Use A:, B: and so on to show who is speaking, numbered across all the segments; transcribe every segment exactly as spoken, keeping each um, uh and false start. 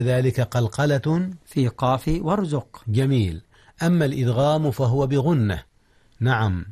A: ذلك قلقلة
B: في قاف وارزق.
A: جميل. أما الإدغام فهو بغنة. نعم.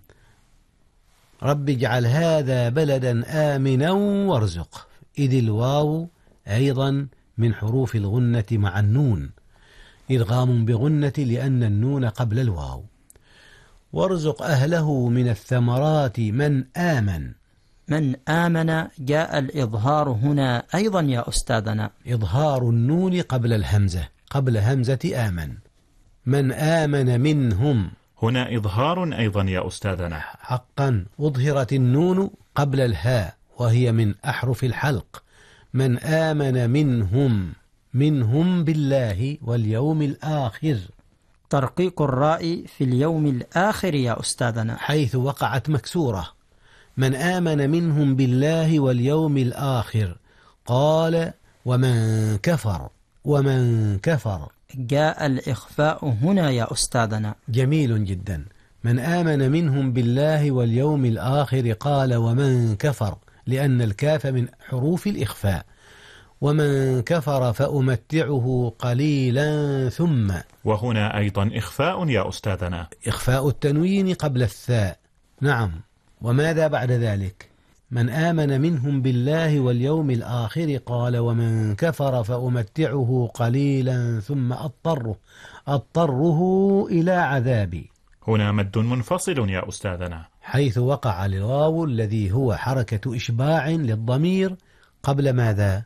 A: رب اجعل هذا بلدا آمنا وارزق، إذ الواو أيضا من حروف الغنة مع النون، إدغام بغنة لأن النون قبل الواو. وارزق أهله من الثمرات من آمن.
B: من آمن جاء الإظهار هنا أيضا يا أستاذنا،
A: إظهار النون قبل الهمزة، قبل همزة آمن. من آمن منهم،
C: هنا إظهار أيضا يا أستاذنا.
A: حقا أظهرت النون قبل الهاء وهي من أحرف الحلق. من آمن منهم، منهم بالله واليوم الآخر.
B: ترقيق الراء في اليوم الآخر يا أستاذنا،
A: حيث وقعت مكسورة. من آمن منهم بالله واليوم الآخر. قال ومن كفر، ومن كفر
B: جاء الإخفاء هنا يا أستاذنا.
A: جميل جدا. من آمن منهم بالله واليوم الآخر قال ومن كفر، لأن الكاف من حروف الإخفاء. ومن كفر فأمتعه قليلا ثم،
C: وهنا أيضا إخفاء يا أستاذنا،
A: إخفاء التنوين قبل الثاء. نعم. وماذا بعد ذلك؟ من آمن منهم بالله واليوم الآخر قال ومن كفر فأمتعه قليلا ثم أضطره، أضطره إلى عذابي.
C: هنا مد منفصل يا أستاذنا،
A: حيث وقع الواو الذي هو حركة إشباع للضمير قبل ماذا؟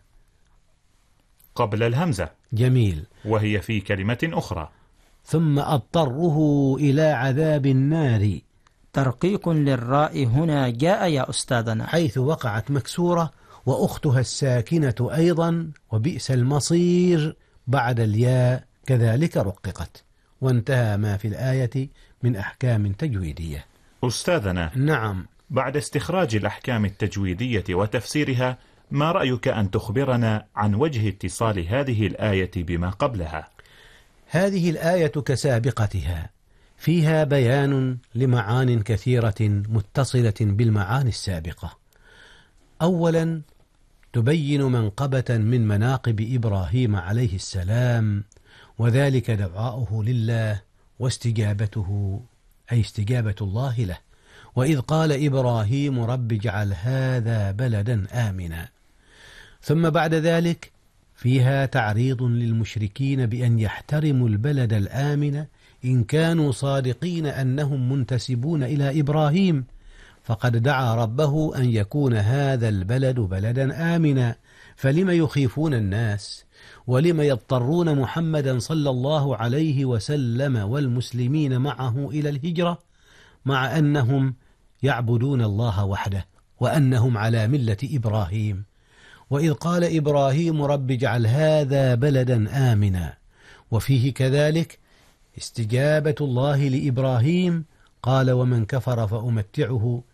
C: قبل الهمزة.
A: جميل.
C: وهي في كلمة أخرى.
A: ثم أضطره إلى عذاب النار.
B: ترقيق للراء هنا جاء يا أستاذنا،
A: حيث وقعت مكسورة وأختها الساكنة أيضا، وبئس المصير بعد الياء كذلك رققت. وانتهى ما في الآية من أحكام تجويدية.
C: أستاذنا،
A: نعم.
C: بعد استخراج الأحكام التجويدية وتفسيرها، ما رأيك أن تخبرنا عن وجه اتصال هذه الآية بما قبلها؟
A: هذه الآية كسابقتها، فيها بيان لمعان كثيرة متصلة بالمعاني السابقة. أولا تبين منقبة من مناقب إبراهيم عليه السلام، وذلك دعاؤه لله واستجابته، أي استجابة الله له. وإذ قال إبراهيم رب اجعل هذا بلدا آمنا. ثم بعد ذلك فيها تعريض للمشركين بأن يحترموا البلد الآمن إن كانوا صادقين أنهم منتسبون إلى إبراهيم، فقد دعا ربه أن يكون هذا البلد بلدا آمنا، فلم يخيفون الناس؟ ولم يضطرون محمدا صلى الله عليه وسلم والمسلمين معه إلى الهجرة، مع أنهم يعبدون الله وحده وأنهم على ملة إبراهيم؟ وإذ قال إبراهيم رب اجعل هذا بلدا آمنا، وفيه كذلك استجابة الله لإبراهيم. قال ومن كفر فأمتعه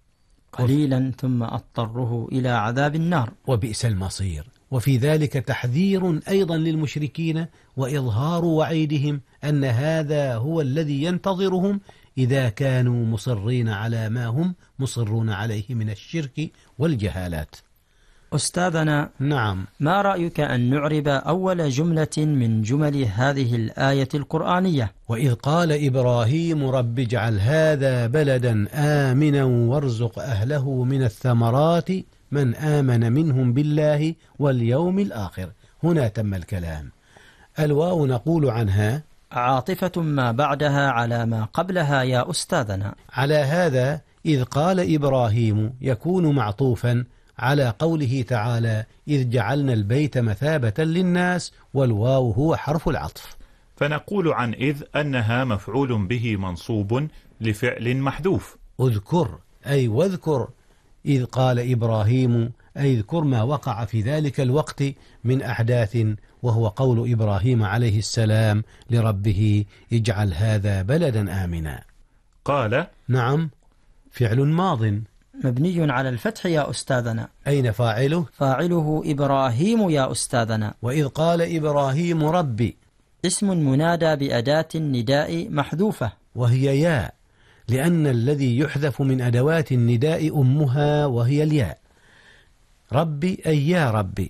B: قليلا ثم أضطره إلى عذاب النار
A: وبئس المصير. وفي ذلك تحذير أيضا للمشركين وإظهار وعيدهم أن هذا هو الذي ينتظرهم إذا كانوا مصرين على ما هم مصرون عليه من الشرك والجهالات.
B: أستاذنا،
A: نعم.
B: ما رأيك أن نعرب أول جملة من جمل هذه الآية القرآنية؟
A: وإذ قال إبراهيم رب اجعل هذا بلدا آمنا وارزق أهله من الثمرات من آمن منهم بالله واليوم الآخر. هنا تم الكلام. الواو نقول عنها
B: عاطفة ما بعدها على ما قبلها يا أستاذنا.
A: على هذا إذ قال إبراهيم يكون معطوفا على قوله تعالى إذ جعلنا البيت مثابة للناس، والواو هو حرف العطف.
C: فنقول عن إذ أنها مفعول به منصوب لفعل محذوف.
A: اذكر أي واذكر إذ قال إبراهيم، أي اذكر ما وقع في ذلك الوقت من أحداث، وهو قول إبراهيم عليه السلام لربه اجعل هذا بلدا آمنا.
C: قال
A: نعم، فعل ماض
B: مبني على الفتح يا أستاذنا.
A: أين فاعله؟
B: فاعله إبراهيم يا أستاذنا.
A: وإذ قال إبراهيم ربي
B: اسم منادى بأداة النداء محذوفة،
A: وهي ياء، لأن الذي يحذف من أدوات النداء أمها وهي الياء. ربي أي يا ربي.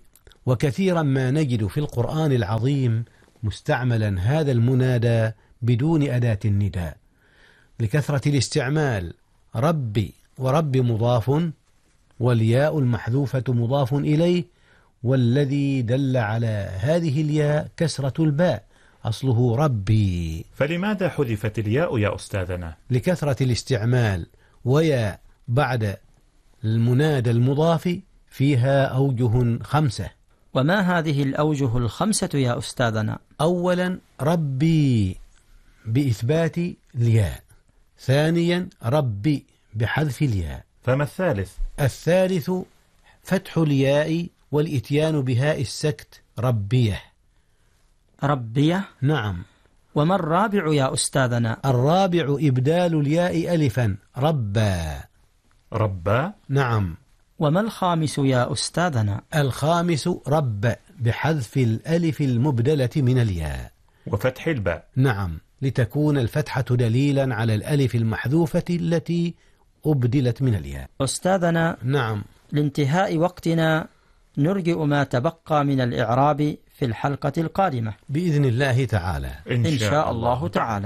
A: وكثيرا ما نجد في القرآن العظيم مستعملا هذا المنادى بدون أداة النداء لكثرة الاستعمال. ربي ورب مضاف، والياء المحذوفة مضاف إليه، والذي دل على هذه الياء كسرة الباء أصله ربي.
C: فلماذا حذفت الياء يا أستاذنا؟
A: لكثرة الاستعمال، ويا بعد المنادى المضاف فيها أوجه خمسة.
B: وما هذه الأوجه الخمسة يا أستاذنا؟
A: أولا ربي بإثبات الياء، ثانيا ربي بحذف الياء.
C: فما الثالث؟
A: الثالث فتح الياء والإتيان بهاء السكت ربيه.
B: ربيه؟
A: نعم.
B: وما الرابع يا أستاذنا؟
A: الرابع إبدال الياء ألفا ربا.
C: ربا؟
A: نعم.
B: وما الخامس يا أستاذنا؟
A: الخامس رب بحذف الألف المبدلة من الياء
C: وفتح الباء.
A: نعم، لتكون الفتحة دليلا على الألف المحذوفة التي أبدلت من الياء.
B: أستاذنا،
A: نعم،
B: لانتهاء وقتنا نرجئ ما تبقى من الإعراب في الحلقة القادمة
A: بإذن الله تعالى.
C: إن,
B: إن شاء الله تعالى.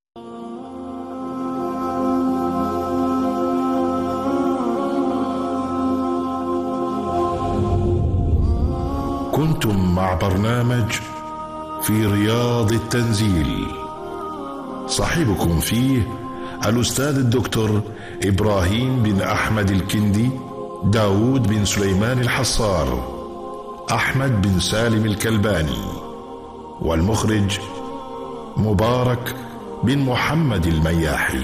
D: كنتم مع برنامج في رياض التنزيل، صاحبكم فيه الأستاذ الدكتور إبراهيم بن أحمد الكندي، داود بن سليمان الحصار، أحمد بن سالم الكلباني، والمخرج مبارك بن محمد المياحي.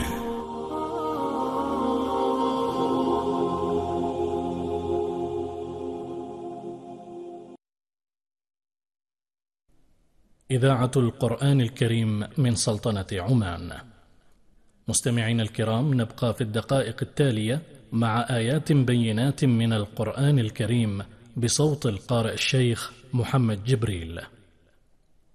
E: إذاعة القرآن الكريم من سلطنة عمان. مستمعين الكرام، نبقى في الدقائق التالية مع آيات بينات من القرآن الكريم بصوت القارئ الشيخ محمد جبريل.